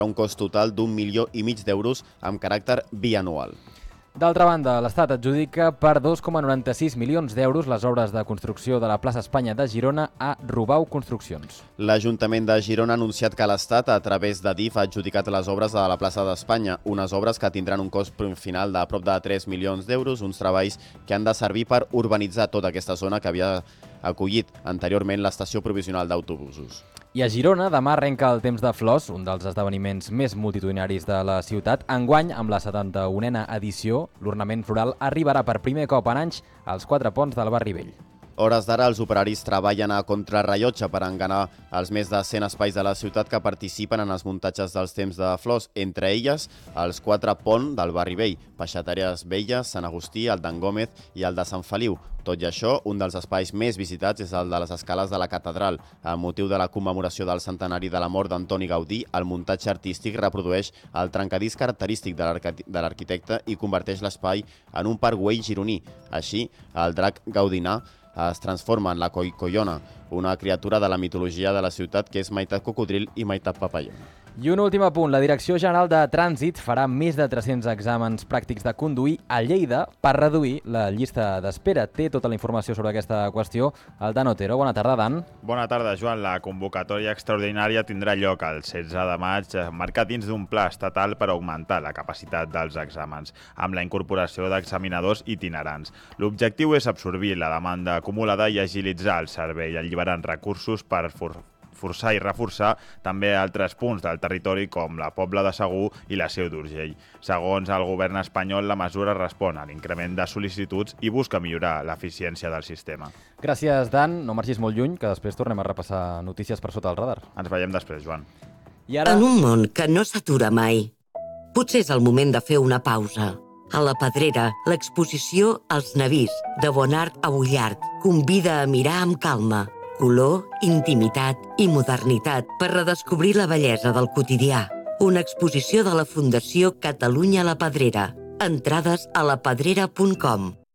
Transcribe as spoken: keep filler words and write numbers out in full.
un cost total d'un milió i mig d'euros amb caràcter bianual. D'altra banda, l'Estat adjudica per dos coma noranta-sis milions d'euros les obres de construcció de la plaça Espanya de Girona a Rubau Construccions. L'Ajuntament de Girona ha anunciat que l'Estat, a través de D I F, ha adjudicat les obres de la plaça d'Espanya, unes obres que tindran un cost final de prop de tres milions d'euros, uns treballs que han de servir per urbanitzar tota aquesta zona que havia acollit anteriorment l'estació provisional d'autobusos. I a Girona, demà arrenca el Temps de Flors, un dels esdeveniments més multitudinaris de la ciutat. Enguany, amb la setanta-unena edició, l'ornament floral arribarà per primer cop en anys als quatre ponts del Barri Vell. Hores d'ara, els operaris treballen a contrarrellotge per enganar els més de cent espais de la ciutat que participen en els muntatges dels Temps de Flors, entre elles els quatre ponts del Barri Vell, Peixateries Velles, Sant Agustí, el d'en Gómez i el de Sant Feliu. Tot i això, un dels espais més visitats és el de les escales de la catedral. Amb motiu de la commemoració del centenari de la mort d'Antoni Gaudí, el muntatge artístic reprodueix el trencadís característic de l'arquitecte i converteix l'espai en un parc güell gironí. Així, el drac gaudinà es transforma en la Coicoiona, una criatura de la mitologia de la ciutat que és meitat cocodril i meitat papallona. I un últim apunt, la Direcció General de Trànsit farà més de tres-cents exàmens pràctics de conduir a Lleida per reduir la llista d'espera. Té tota la informació sobre aquesta qüestió el Dan Otero. Bona tarda, Dan. Bona tarda, Joan. La convocatòria extraordinària tindrà lloc el setze de maig, marcat dins d'un pla estatal per augmentar la capacitat dels exàmens, amb la incorporació d'examinadors itinerants. L'objectiu és absorbir la demanda acumulada i agilitzar el servei, alliberant recursos per for forçar i reforçar també altres punts del territori com la Pobla de Segur i la Seu d'Urgell. Segons el govern espanyol, la mesura respon a l'increment de sol·licituds i busca millorar l'eficiència del sistema. Gràcies, Dan. No marxis molt lluny, que després tornem a repassar notícies per sota el radar. Ens veiem després, Joan. I ara... En un món que no s'atura mai, potser és el moment de fer una pausa. A la Pedrera, l'exposició Els Navís, de Bonart a Bullard, convida a mirar amb calma. Color, intimitat i modernitat per redescobrir la bellesa del quotidià. Una exposició de la Fundació Catalunya La Pedrera. Entrades a la pedrera punt com.